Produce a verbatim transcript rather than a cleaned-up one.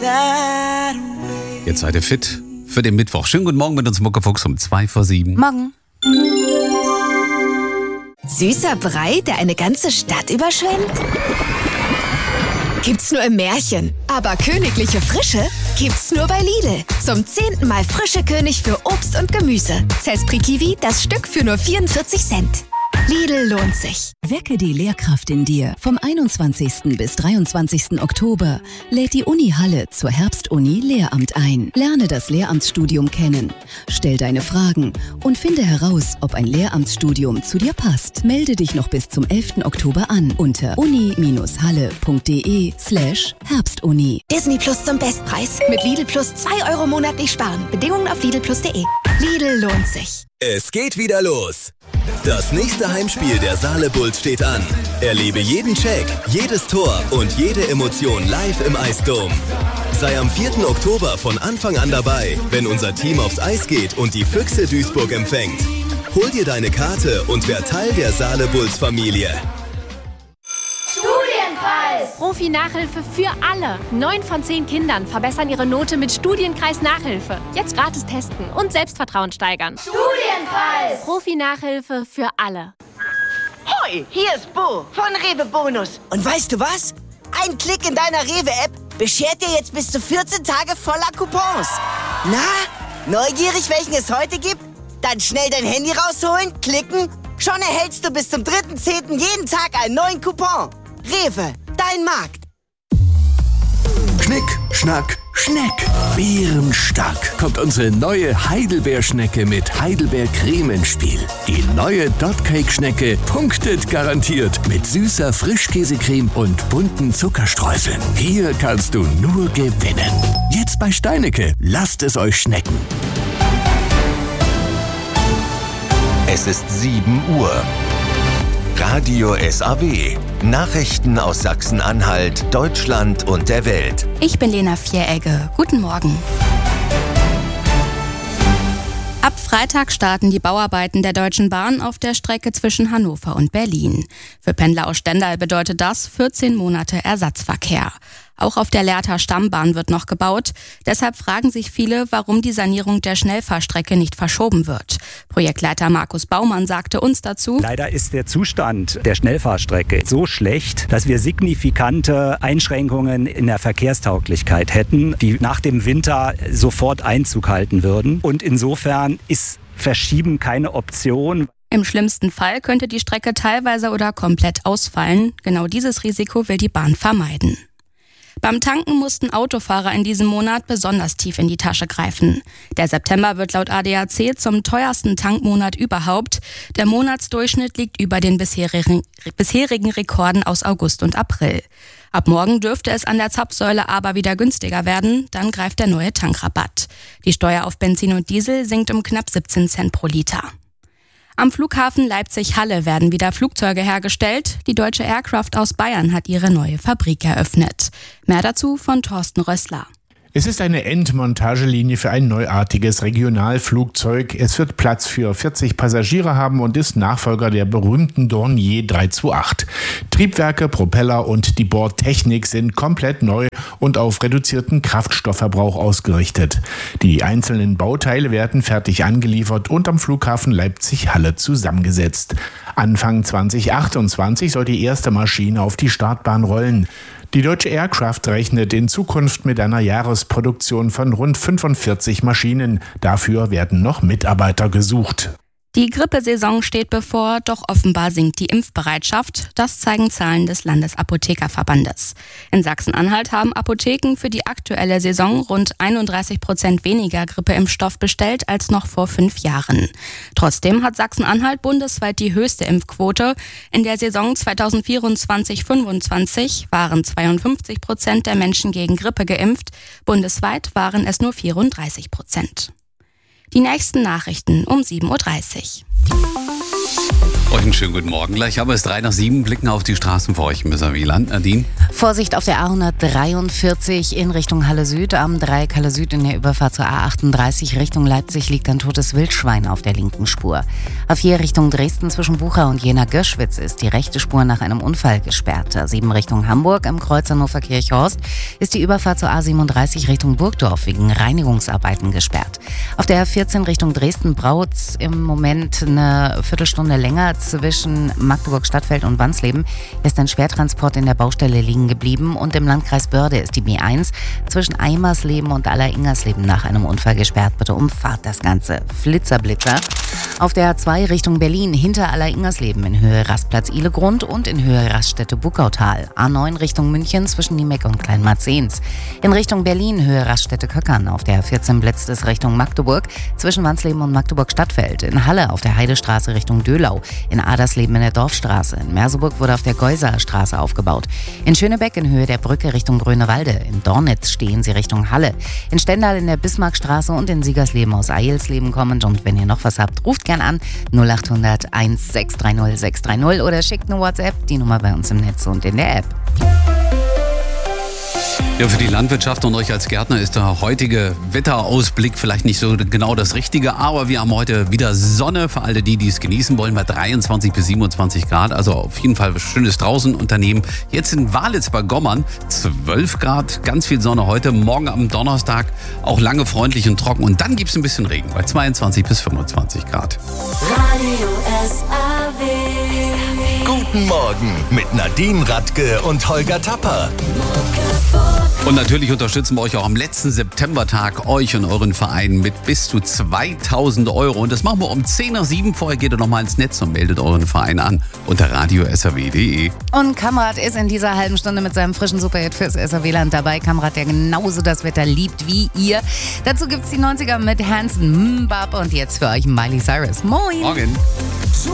Jetzt seid ihr fit für den Mittwoch. Schönen guten Morgen mit uns Muckefuchs um zwei vor sieben. Morgen. Süßer Brei, der eine ganze Stadt überschwemmt? Gibt's nur im Märchen. Aber königliche Frische gibt's nur bei Lidl. Zum zehnten Mal frische König für Obst und Gemüse. Zespri Kiwi, das Stück für nur vierundvierzig Cent. Lidl lohnt sich. Wecke die Lehrkraft in dir. Vom einundzwanzigsten bis dreiundzwanzigsten Oktober lädt die Uni Halle zur Herbstuni Lehramt ein. Lerne das Lehramtsstudium kennen. Stell deine Fragen und finde heraus, ob ein Lehramtsstudium zu dir passt. Melde dich noch bis zum elften Oktober an unter uni-halle.de slash Herbstuni. Disney Plus zum Bestpreis. Mit Lidl Plus zwei Euro monatlich sparen. Bedingungen auf lidl plus punkt de. Lidl lohnt sich. Es geht wieder los. Das nächste Heimspiel der Saale Bulls steht an. Erlebe jeden Check, jedes Tor und jede Emotion live im Eisdom. Sei am vierten Oktober von Anfang an dabei, wenn unser Team aufs Eis geht und die Füchse Duisburg empfängt. Hol dir deine Karte und werd Teil der Saale Bulls Familie. Studienkreis! Profi-Nachhilfe für alle. Neun von zehn Kindern verbessern ihre Note mit Studienkreis-Nachhilfe. Jetzt gratis testen und Selbstvertrauen steigern. Studienkreis! Profi-Nachhilfe für alle. Hoi, hier ist Bo von Rewe Bonus. Und weißt du was? Ein Klick in deiner Rewe-App beschert dir jetzt bis zu vierzehn Tage voller Coupons. Na, neugierig, welchen es heute gibt? Dann schnell dein Handy rausholen, klicken. Schon erhältst du bis zum dritten zehnten jeden Tag einen neuen Coupon. Rewe, dein Markt. Schnick, Schnack, Schneck. Bärenstark kommt unsere neue Heidelbeerschnecke mit Heidelbeercreme ins Spiel. Die neue Dotcake-Schnecke punktet garantiert mit süßer Frischkäsecreme und bunten Zuckerstreuseln. Hier kannst du nur gewinnen. Jetzt bei Steinecke. Lasst es euch schnecken. Es ist sieben Uhr. Radio S A W. Nachrichten aus Sachsen-Anhalt, Deutschland und der Welt. Ich bin Lena Vieregge. Guten Morgen. Ab Freitag starten die Bauarbeiten der Deutschen Bahn auf der Strecke zwischen Hannover und Berlin. Für Pendler aus Stendal bedeutet das vierzehn Monate Ersatzverkehr. Auch auf der Lehrter Stammbahn wird noch gebaut. Deshalb fragen sich viele, warum die Sanierung der Schnellfahrstrecke nicht verschoben wird. Projektleiter Markus Baumann sagte uns dazu: Leider ist der Zustand der Schnellfahrstrecke so schlecht, dass wir signifikante Einschränkungen in der Verkehrstauglichkeit hätten, die nach dem Winter sofort Einzug halten würden. Und insofern ist Verschieben keine Option. Im schlimmsten Fall könnte die Strecke teilweise oder komplett ausfallen. Genau dieses Risiko will die Bahn vermeiden. Beim Tanken mussten Autofahrer in diesem Monat besonders tief in die Tasche greifen. Der September wird laut A D A C zum teuersten Tankmonat überhaupt. Der Monatsdurchschnitt liegt über den bisherigen, bisherigen Rekorden aus August und April. Ab morgen dürfte es an der Zapfsäule aber wieder günstiger werden. Dann greift der neue Tankrabatt. Die Steuer auf Benzin und Diesel sinkt um knapp siebzehn Cent pro Liter. Am Flughafen Leipzig-Halle werden wieder Flugzeuge hergestellt. Die Deutsche Aircraft aus Bayern hat ihre neue Fabrik eröffnet. Mehr dazu von Thorsten Rössler. Es ist eine Endmontagelinie für ein neuartiges Regionalflugzeug. Es wird Platz für vierzig Passagiere haben und ist Nachfolger der berühmten Dornier drei zwei acht. Triebwerke, Propeller und die Bordtechnik sind komplett neu und auf reduzierten Kraftstoffverbrauch ausgerichtet. Die einzelnen Bauteile werden fertig angeliefert und am Flughafen Leipzig-Halle zusammengesetzt. Anfang zwanzig achtundzwanzig soll die erste Maschine auf die Startbahn rollen. Die Deutsche Aircraft rechnet in Zukunft mit einer Jahresproduktion von rund fünfundvierzig Maschinen. Dafür werden noch Mitarbeiter gesucht. Die Grippesaison steht bevor, doch offenbar sinkt die Impfbereitschaft. Das zeigen Zahlen des Landesapothekerverbandes. In Sachsen-Anhalt haben Apotheken für die aktuelle Saison rund einunddreißig Prozent weniger Grippeimpfstoff bestellt als noch vor fünf Jahren. Trotzdem hat Sachsen-Anhalt bundesweit die höchste Impfquote. In der Saison zweitausendvierundzwanzig fünfundzwanzig waren zweiundfünfzig Prozent der Menschen gegen Grippe geimpft. Bundesweit waren es nur vierunddreißig Prozent. Die nächsten Nachrichten um sieben Uhr dreißig. Euch einen schönen guten Morgen. Gleich haben wir es drei nach sieben, blicken auf die Straßen vor euch im Weserwieland. Nadine? Vorsicht auf der A hundertdreiundvierzig in Richtung Halle Süd. Am Dreieck Halle Süd in der Überfahrt zur A achtunddreißig Richtung Leipzig liegt ein totes Wildschwein auf der linken Spur. A vier Richtung Dresden zwischen Bucha und Jena-Göschwitz ist die rechte Spur nach einem Unfall gesperrt. A sieben Richtung Hamburg im Kreuz Hannover-Kirchhorst ist die Überfahrt zur A siebenunddreißig Richtung Burgdorf wegen Reinigungsarbeiten gesperrt. Auf der A vierzehn Richtung Dresden-Brautz im Moment eine Viertelstunde länger zwischen Magdeburg-Stadtfeld und Wansleben ist ein Schwertransport in der Baustelle liegen geblieben und im Landkreis Börde ist die B eins zwischen Eimersleben und Alleringersleben nach einem Unfall gesperrt. Bitte umfahrt das Ganze. Flitzerblitzer. Auf der A zwei Richtung Berlin hinter Alleringersleben in Höhe Rastplatz Ihlegrund und in Höhe Raststätte Buckautal. A neun Richtung München zwischen Niemeck und Kleinmarzens. In Richtung Berlin Höhe Raststätte Köckern. Auf der A vierzehn blitzt es Richtung Magdeburg zwischen Wansleben und Magdeburg-Stadtfeld. In Halle auf der Heidestraße Richtung Dölau. In Adersleben in der Dorfstraße. In Merseburg wurde auf der Geuser Straße aufgebaut. In Schönebeck in Höhe der Brücke Richtung Grünewalde. In Dornitz stehen sie Richtung Halle. In Stendal in der Bismarckstraße und in Siegersleben aus Eilsleben kommend. Und wenn ihr noch was habt, ruft gern an null acht hundert eins sechs drei null sechs drei null oder schickt eine WhatsApp, die Nummer bei uns im Netz und in der App. Ja, für die Landwirtschaft und euch als Gärtner ist der heutige Wetterausblick vielleicht nicht so genau das Richtige, aber wir haben heute wieder Sonne für alle die, die es genießen wollen, bei dreiundzwanzig bis siebenundzwanzig Grad, also auf jeden Fall was Schönes draußen unternehmen. Jetzt in Walitz bei Gommern, zwölf Grad, ganz viel Sonne heute, morgen am Donnerstag auch lange freundlich und trocken und dann gibt es ein bisschen Regen bei zweiundzwanzig bis fünfundzwanzig Grad. Radio S A W. Guten Morgen mit Nadine Radke und Holger Tapper. Und natürlich unterstützen wir euch auch am letzten Septembertag, euch und euren Verein mit bis zu zweitausend Euro. Und das machen wir um zehn nach sieben. Vorher geht ihr nochmal ins Netz und meldet euren Verein an unter radio s a w punkt d e. Und Kamrat ist in dieser halben Stunde mit seinem frischen Superhit fürs S A W-Land dabei. Kamrat, der genauso das Wetter liebt wie ihr. Dazu gibt's die neunziger mit Hanson, Mbap und jetzt für euch Miley Cyrus. Moin! Morgen!